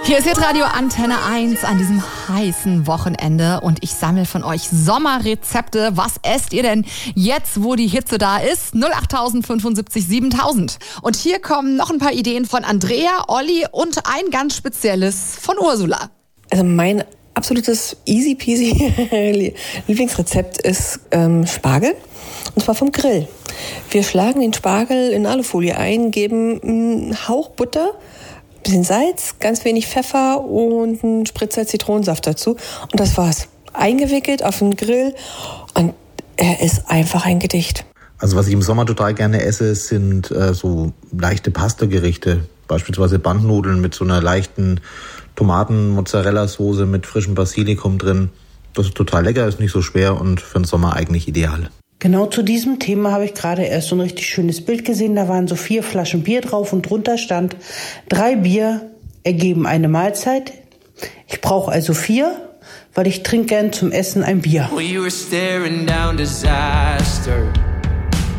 Hier ist Radio Antenne 1 an diesem heißen Wochenende und ich sammle von euch Sommerrezepte. Was esst ihr denn jetzt, wo die Hitze da ist? 08075 7000. Und hier kommen noch ein paar Ideen von Andrea, Olli und ein ganz spezielles von Ursula. Also mein absolutes easy peasy Lieblingsrezept ist Spargel, und zwar vom Grill. Wir schlagen den Spargel in Alufolie ein, geben einen Hauch Butter, bisschen Salz, ganz wenig Pfeffer und einen Spritzer Zitronensaft dazu. Und das war's. Eingewickelt auf den Grill und er ist einfach ein Gedicht. Also was ich im Sommer total gerne esse, sind so leichte Pasta-Gerichte. Beispielsweise Bandnudeln mit so einer leichten Tomaten-Mozzarella-Soße mit frischem Basilikum drin. Das ist total lecker, ist nicht so schwer und für den Sommer eigentlich ideal. Genau zu diesem Thema habe ich gerade erst so ein richtig schönes Bild gesehen. Da waren so 4 Flaschen Bier drauf und drunter stand: 3 Bier ergeben eine Mahlzeit. Ich brauche also 4, weil ich trinke gern zum Essen ein Bier. We were staring down disaster.